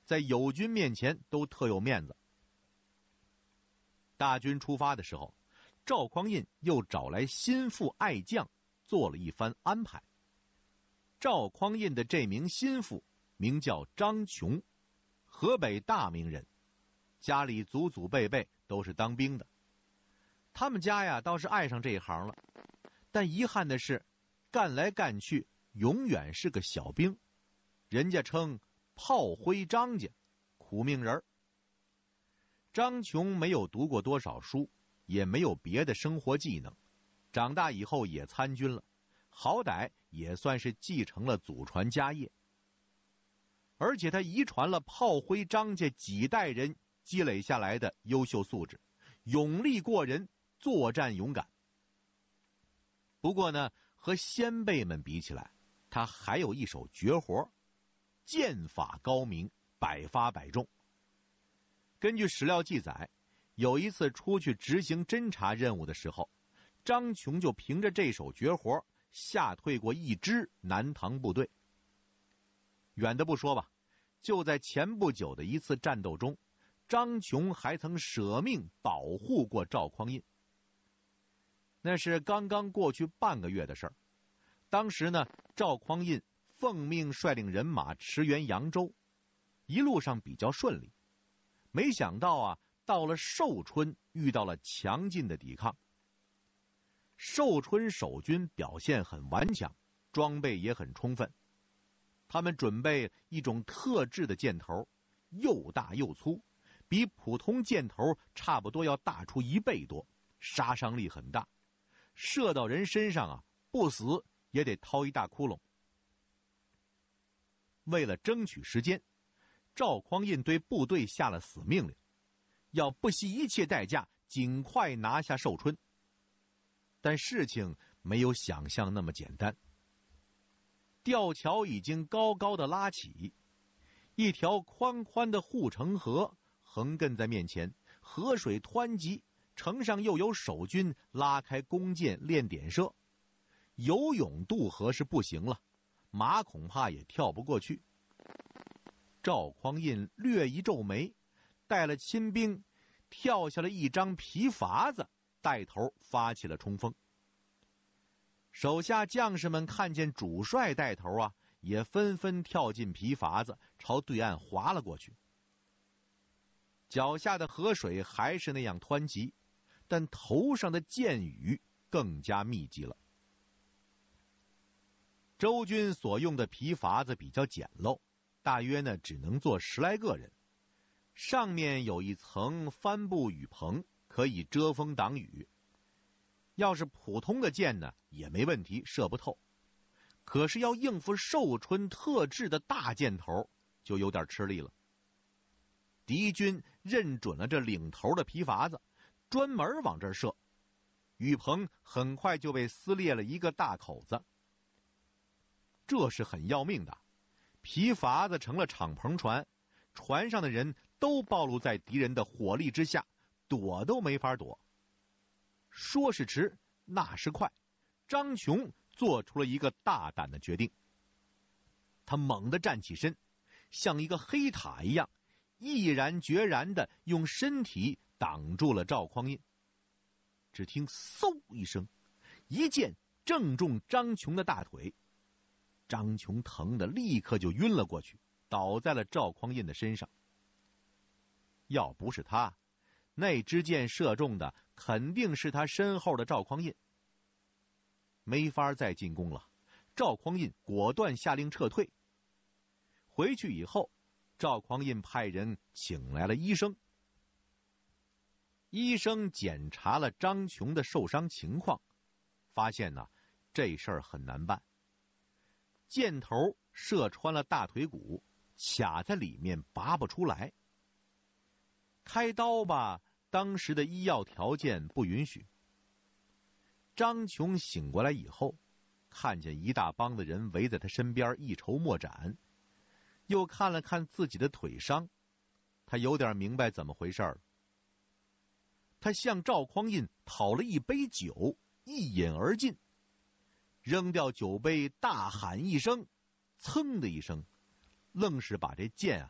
在友军面前都特有面子。大军出发的时候，赵匡胤又找来心腹爱将，做了一番安排。赵匡胤的这名心腹名叫张琼，河北大名人，家里祖祖辈辈都是当兵的。他们家呀倒是爱上这一行了，但遗憾的是，干来干去永远是个小兵，人家称炮灰张家，苦命人。张琼没有读过多少书，也没有别的生活技能，长大以后也参军了，好歹也算是继承了祖传家业。而且他遗传了炮灰张家几代人积累下来的优秀素质，勇力过人，作战勇敢。不过呢，和先辈们比起来，他还有一手绝活，剑法高明，百发百中。根据史料记载，有一次出去执行侦察任务的时候，张琼就凭着这手绝活吓退过一支南唐部队。远的不说吧，就在前不久的一次战斗中，张琼还曾舍命保护过赵匡胤。那是刚刚过去半个月的事儿。当时呢，赵匡胤奉命率领人马驰援扬州，一路上比较顺利。没想到啊，到了寿春遇到了强劲的抵抗。寿春守军表现很顽强，装备也很充分。他们准备一种特制的箭头，又大又粗，比普通箭头差不多要大出1倍多，杀伤力很大，射到人身上啊，不死也得掏一大窟窿。为了争取时间，赵匡胤对部队下了死命令，要不惜一切代价尽快拿下寿春。但事情没有想象那么简单。吊桥已经高高的拉起，一条宽宽的护城河横亘在面前，河水湍急，城上又有守军拉开弓箭练点射，游泳渡河是不行了，马恐怕也跳不过去。赵匡胤略一皱眉，带了亲兵跳下了一张皮筏子，带头发起了冲锋。手下将士们看见主帅带头啊，也纷纷跳进皮筏子，朝对岸划了过去。脚下的河水还是那样湍急，但头上的箭雨更加密集了。周军所用的皮筏子比较简陋，大约呢只能坐10来个人，上面有一层帆布雨棚，可以遮风挡雨。要是普通的箭呢，也没问题，射不透。可是要应付寿春特制的大箭头，就有点吃力了。敌军认准了这领头的皮筏子，专门往这儿射，雨棚很快就被撕裂了一个大口子。这是很要命的，皮筏子成了敞篷船，船上的人都暴露在敌人的火力之下，躲都没法躲。说是迟，那是快，张琼做出了一个大胆的决定。他猛地站起身，像一个黑塔一样，毅然决然地用身体挡住了赵匡胤。只听嗖一声，一箭正中张琼的大腿，张琼疼得立刻就晕了过去，倒在了赵匡胤的身上。要不是他，那支箭射中的肯定是他身后的赵匡胤。没法再进攻了，赵匡胤果断下令撤退。回去以后，赵匡胤派人请来了医生。医生检查了张琼的受伤情况，发现呢，这事儿很难办。箭头射穿了大腿骨，卡在里面拔不出来。开刀吧，当时的医药条件不允许。张琼醒过来以后，看见一大帮的人围在他身边一筹莫展，又看了看自己的腿伤，他有点明白怎么回事了。他向赵匡胤讨了一杯酒，一饮而尽，扔掉酒杯，大喊一声，噌的一声，愣是把这箭